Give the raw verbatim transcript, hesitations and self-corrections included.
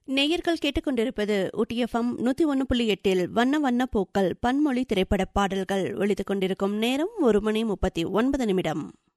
நேயர்கள் கேட்டுக்கொண்டிருப்பது ஊட்டிஎஃப்எம் நூத்தி ஒன்னு புள்ளி எட்டில் வண்ண வண்ண பூக்கள் பன்மொழி திரைப்பட பாடல்கள் ஒலித்துக் கொண்டிருக்கும் நேரம் ஒரு மணி முப்பத்தி ஒன்பது நிமிடம்.